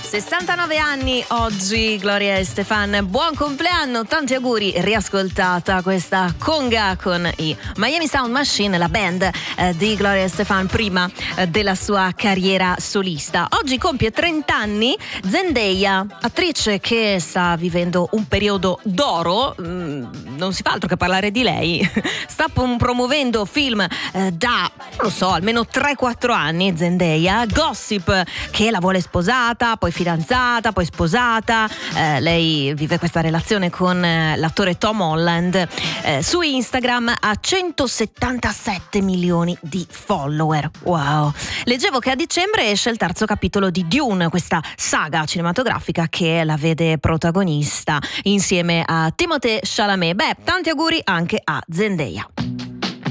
69 anni oggi Gloria Estefan, buon compleanno, tanti auguri. Riascoltata questa conga con i Miami Sound Machine, la band di Gloria Estefan prima della sua carriera solista. Oggi compie 30 anni Zendaya, attrice che sta vivendo un periodo d'oro, non si fa altro che parlare di lei. Sta promuovendo film da, non lo so, almeno 3-4 anni. Zendaya, Gossip che la vuole sposata, poi fidanzata, poi sposata. Lei vive questa relazione con l'attore Tom Holland. Su Instagram ha 177 milioni di follower. Wow. Leggevo che a dicembre esce il terzo capitolo di Dune, questa saga cinematografica che la vede protagonista insieme a Timothée Chalamet. Beh, tanti auguri anche a Zendaya.